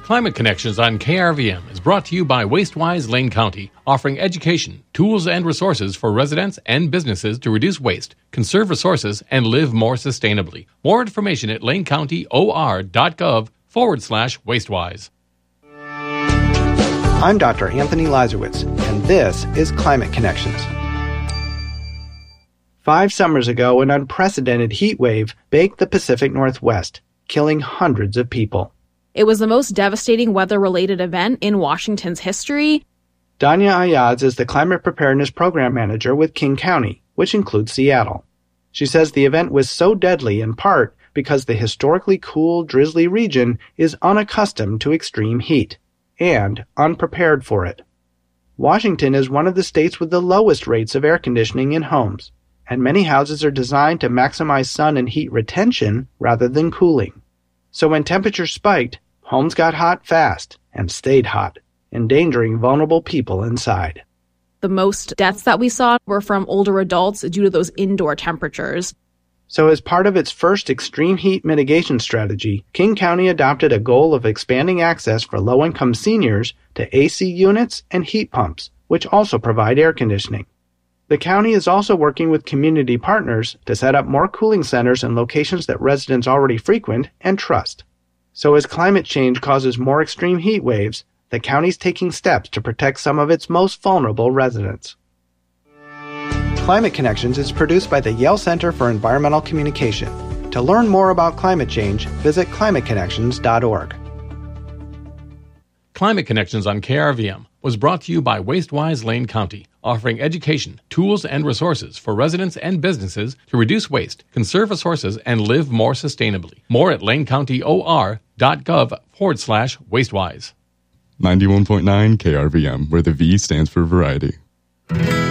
Climate Connections on KRVM is brought to you by WasteWise Lane County, offering education, tools, and resources for residents and businesses to reduce waste, conserve resources, and live more sustainably. More information at lanecountyor.gov/wastewise. I'm Dr. Anthony Lazarowitz, and this is Climate Connections. 5 summers ago, an unprecedented heat wave baked the Pacific Northwest, killing hundreds of people. It was the most devastating weather-related event in Washington's history. Danya Ayaz is the Climate Preparedness Program Manager with King County, which includes Seattle. She says the event was so deadly in part because the historically cool, drizzly region is unaccustomed to extreme heat and unprepared for it. Washington is one of the states with the lowest rates of air conditioning in homes, and many houses are designed to maximize sun and heat retention rather than cooling. So when temperatures spiked, homes got hot fast and stayed hot, endangering vulnerable people inside. The most deaths that we saw were from older adults due to those indoor temperatures. So as part of its first extreme heat mitigation strategy, King County adopted a goal of expanding access for low-income seniors to AC units and heat pumps, which also provide air conditioning. The county is also working with community partners to set up more cooling centers in locations that residents already frequent and trust. So as climate change causes more extreme heat waves, the county's taking steps to protect some of its most vulnerable residents. Climate Connections is produced by the Yale Center for Environmental Communication. To learn more about climate change, visit climateconnections.org. Climate Connections on KRVM was brought to you by WasteWise Lane County, offering education, tools, and resources for residents and businesses to reduce waste, conserve resources, and live more sustainably. More at lanecountyor.gov/wastewise. 91.9 KRVM, where the V stands for variety.